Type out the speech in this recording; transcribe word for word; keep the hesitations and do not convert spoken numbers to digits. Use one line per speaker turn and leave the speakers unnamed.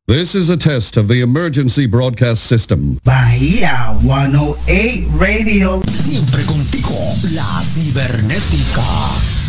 This is a test of the emergency broadcast system.
Bahía one oh eight Radio.
Siempre contigo, la cibernética.